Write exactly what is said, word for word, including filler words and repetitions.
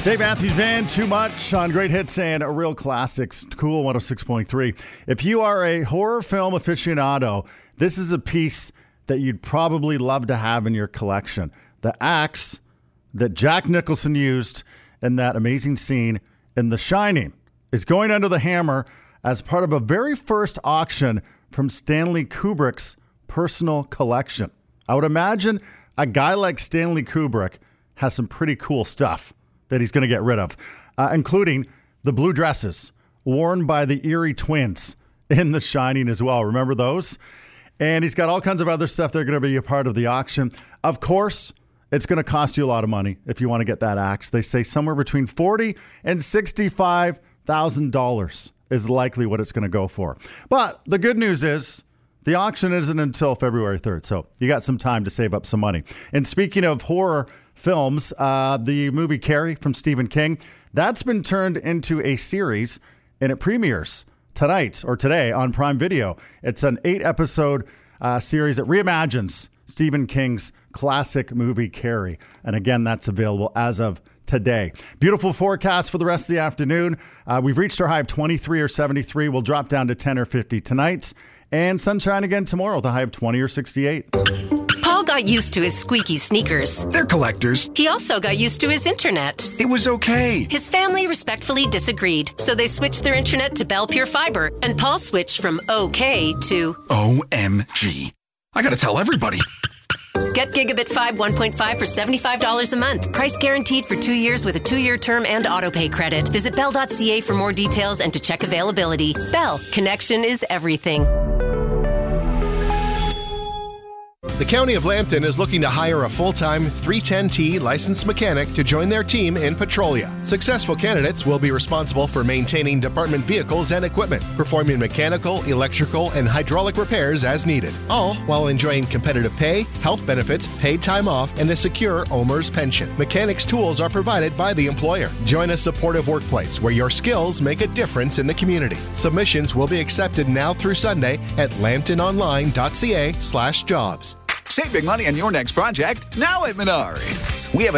Dave Matthews Band, Too Much on Great Hits and Real Classics, Cool one oh six point three. If you are a horror film aficionado, this is a piece that you'd probably love to have in your collection. The axe that Jack Nicholson used in that amazing scene in The Shining is going under the hammer as part of a very first auction from Stanley Kubrick's personal collection. I would imagine a guy like Stanley Kubrick has some pretty cool stuff that he's going to get rid of, uh, including the blue dresses worn by the Erie twins in The Shining as well. Remember those? And he's got all kinds of other stuff that are going to be a part of the auction. Of course, it's going to cost you a lot of money if you want to get that axe. They say somewhere between forty thousand dollars and sixty-five thousand dollars is likely what it's going to go for. But the good news is the auction isn't until February third, so you got some time to save up some money. And speaking of horror films, uh, the movie Carrie from Stephen King, that's been turned into a series, and it premieres tonight or today on Prime Video. It's an eight-episode uh, series that reimagines Stephen King's classic movie Carrie. And again, that's available as of today. Beautiful forecast for the rest of the afternoon. Uh, we've reached our high of twenty-three or seventy-three. We'll drop down to ten or fifty tonight. And sunshine again tomorrow with a high of twenty or sixty-eight. Paul got used to his squeaky sneakers. They're collectors. He also got used to his internet. It was okay. His family respectfully disagreed, so they switched their internet to Bell Pure Fiber, and Paul switched from okay to O M G. I gotta tell everybody. Get Gigabit five one point five for seventy-five dollars a month. Price guaranteed for two years with a two-year term and autopay credit. Visit bell dot c a for more details and to check availability. Bell, connection is everything. The County of Lambton is looking to hire a full-time three ten T licensed mechanic to join their team in Petrolia. Successful candidates will be responsible for maintaining department vehicles and equipment, performing mechanical, electrical, and hydraulic repairs as needed, all while enjoying competitive pay, health benefits, paid time off, and a secure O M R S pension. Mechanics tools are provided by the employer. Join a supportive workplace where your skills make a difference in the community. Submissions will be accepted now through Sunday at lambton online dot c a slash jobs. Save big money on your next project now at Menards. We have